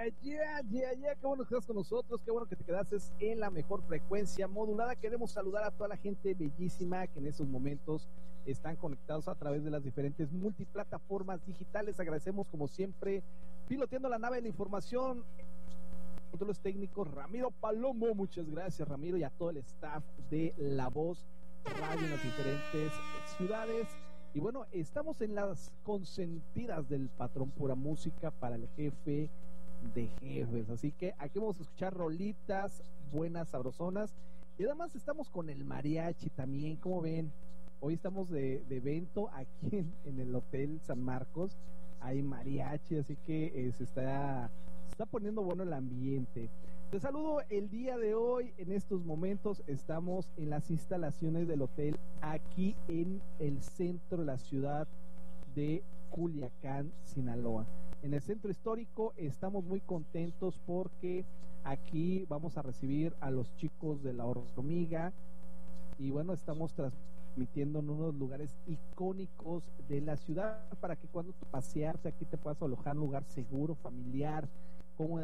Qué bueno que estás con nosotros, qué bueno que te quedaste en la mejor frecuencia modulada. Queremos saludar a toda la gente bellísima que en estos momentos están conectados a través de las diferentes multiplataformas digitales. Agradecemos como siempre, piloteando la nave de la información, controles técnicos, Ramiro Palomo. Muchas gracias, Ramiro, y a todo el staff de La Voz Radio en las diferentes ciudades. Y bueno, estamos en las consentidas del patrón, pura música para el jefe de jefes, así que aquí vamos a escuchar rolitas buenas, sabrosonas, y además estamos con el mariachi también. Como ven, hoy estamos de evento aquí en el Hotel San Marcos, hay mariachi, así que se está poniendo bueno el ambiente. Te saludo el día de hoy. En estos momentos estamos en las instalaciones del hotel aquí en el centro de la ciudad de Culiacán, Sinaloa. En el centro histórico estamos muy contentos porque aquí vamos a recibir a los chicos de la Hormiga, y bueno, estamos transmitiendo en unos lugares icónicos de la ciudad para que cuando tú pasearse aquí te puedas alojar en un lugar seguro, familiar, cómodo.